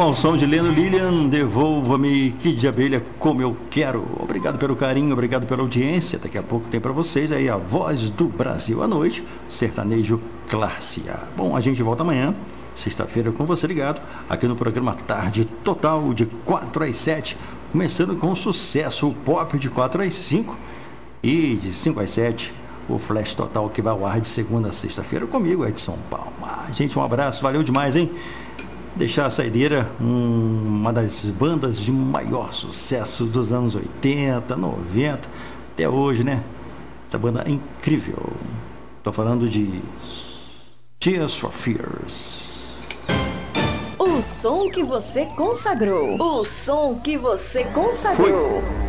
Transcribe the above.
ao som de Leno Lilian, Devolva-me, Kid de Abelha, Como Eu Quero. Obrigado pelo carinho, obrigado pela audiência. Daqui a pouco tem para vocês aí a Voz do Brasil à noite, sertanejo classe A. Bom, a gente volta amanhã, sexta-feira, com você ligado, aqui no programa Tarde Total, de 4 às 7, começando com o sucesso, o pop de 4 às 5 e de 5 às 7, o Flash Total, que vai ao ar de segunda a sexta-feira comigo, Edson Palma. Gente, um abraço, valeu demais, hein? Deixar a Saideira, uma das bandas de maior sucesso dos anos 80, 90, até hoje, né? Essa banda é incrível. Tô falando de Tears for Fears. O som que você consagrou. O som que você consagrou. Foi.